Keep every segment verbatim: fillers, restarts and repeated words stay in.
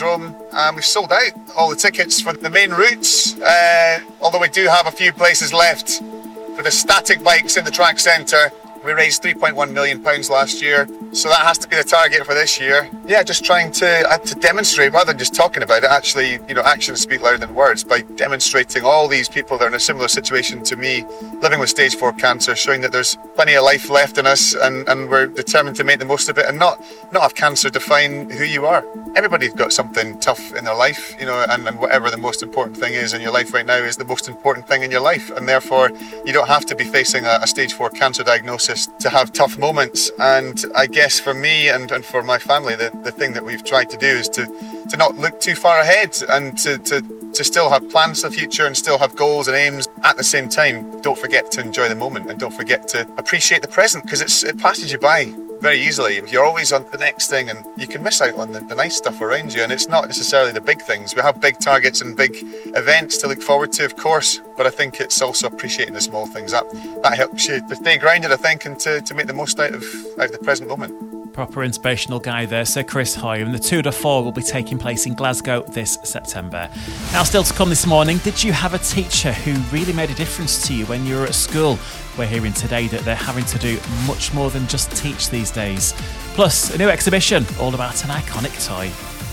Velodrome, and we've sold out all the tickets for the main routes, uh, although we do have a few places left for the static bikes in the track centre. We raised three point one million pounds last year, so that has to be the target for this year. Yeah, just trying to uh, to demonstrate, rather than just talking about it, actually, you know, actions speak louder than words, by demonstrating all these people that are in a similar situation to me, living with stage four cancer, showing that there's plenty of life left in us, and, and we're determined to make the most of it, and not, not have cancer define who you are. Everybody's got something tough in their life, you know, and, and whatever the most important thing is in your life right now is the most important thing in your life, and therefore you don't have to be facing a, a stage four cancer diagnosis to have tough moments. And I guess for me and, and for my family, the, the thing that we've tried to do is to, to not look too far ahead, and to, to, to still have plans for the future and still have goals and aims. At the same time, don't forget to enjoy the moment, and don't forget to appreciate the present, because it's it passes you by very easily. You're always on the next thing, and you can miss out on the, the nice stuff around you. And it's not necessarily the big things. We have big targets and big events to look forward to, of course, but I think it's also appreciating the small things. That that helps you to stay grounded, I think, and to, to make the most out of out of the present moment. Proper inspirational guy there, Sir Chris Hoy, and the Tour de Four will be taking place in Glasgow this September. Now, still to come this morning, did you have a teacher who really made a difference to you when you were at school? We're hearing today that they're having to do much more than just teach these days. Plus, a new exhibition all about an iconic toy.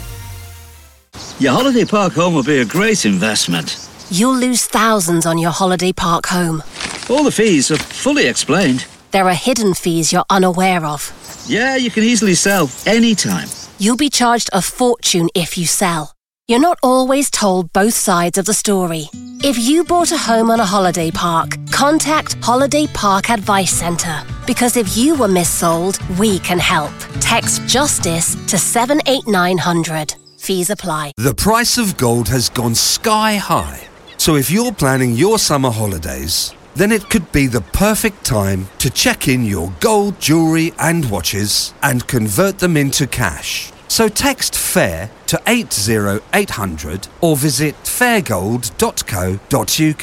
Your holiday park home will be a great investment. You'll lose thousands on your holiday park home. All the fees are fully explained. There are hidden fees you're unaware of. Yeah, you can easily sell anytime. You'll be charged a fortune if you sell. You're not always told both sides of the story. If you bought a home on a holiday park, contact Holiday Park Advice Centre. Because if you were missold, we can help. Text JUSTICE to seven eight nine hundred. Fees apply. The price of gold has gone sky high. So if you're planning your summer holidays, then it could be the perfect time to check in your gold, jewellery and watches and convert them into cash. So text FAIR to eight zero eight hundred or visit fairgold dot co dot uk.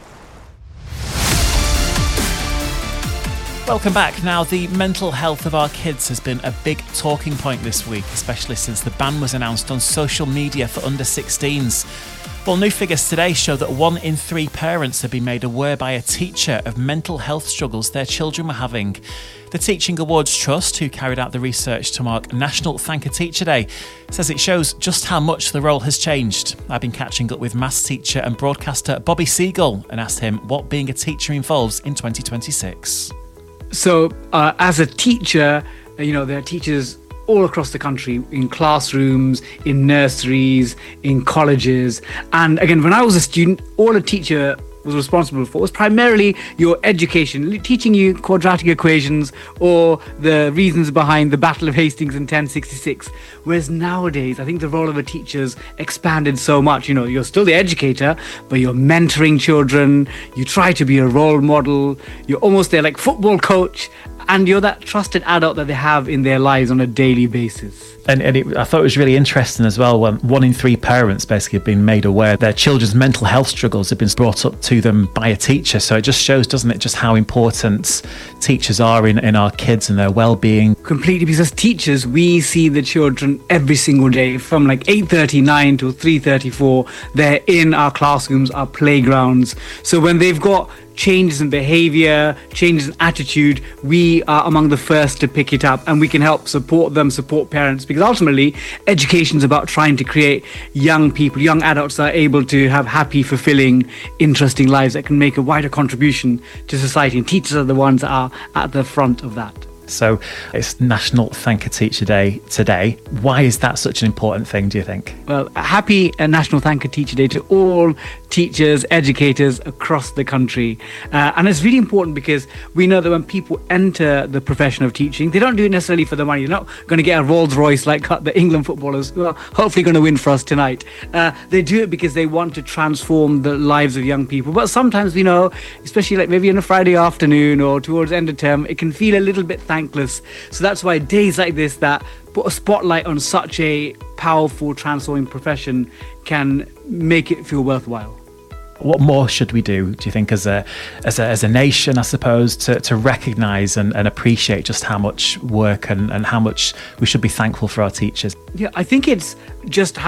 Welcome back. Now, the mental health of our kids has been a big talking point this week, especially since the ban was announced on social media for under sixteens. Well, new figures today show that one in three parents have been made aware by a teacher of mental health struggles their children were having. The Teaching Awards Trust, who carried out the research to mark National Thank a Teacher Day, says it shows just how much the role has changed. I've been catching up with maths teacher and broadcaster Bobby Seagull and asked him what being a teacher involves in twenty twenty-six. So, uh, as a teacher, you know, there are teachers all across the country, in classrooms, in nurseries, in colleges. And again, when I was a student, all a teacher was responsible for was primarily your education, teaching you quadratic equations or the reasons behind the Battle of Hastings in ten sixty-six. Whereas nowadays, I think the role of a teacher's expanded so much. You know, you're still the educator, but you're mentoring children, you try to be a role model, you're almost their like football coach, and you're that trusted adult that they have in their lives on a daily basis. And, and it, I thought it was really interesting as well when one in three parents basically have been made aware their children's mental health struggles have been brought up to them by a teacher. So it just shows, doesn't it, just how important teachers are in, in our kids and their well-being. Completely, because as teachers, we see the children every single day from like eight thirty-nine to three thirty-four. They're in our classrooms, our playgrounds. So when they've got changes in behavior, changes in attitude, we are among the first to pick it up, and we can help support them, support parents, because ultimately education is about trying to create young people, young adults that are able to have happy, fulfilling, interesting lives that can make a wider contribution to society, and teachers are the ones that are at the front of that. So it's National Thank a Teacher Day today. Why is that such an important thing, do you think? Well, happy National Thank a Teacher Day to all teachers, educators across the country. Uh, and it's really important because we know that when people enter the profession of teaching, they don't do it necessarily for the money. They're not going to get a Rolls Royce like the England footballers who are hopefully going to win for us tonight. Uh, they do it because they want to transform the lives of young people. But sometimes, you know, especially like maybe on a Friday afternoon or towards the end of term, it can feel a little bit thankless. So that's why days like this that put a spotlight on such a powerful, transforming profession can make it feel worthwhile. What more should we do, do you think, as a as a, as a nation, I suppose, to, to recognise and, and appreciate just how much work and, and how much we should be thankful for our teachers? Yeah, I think it's just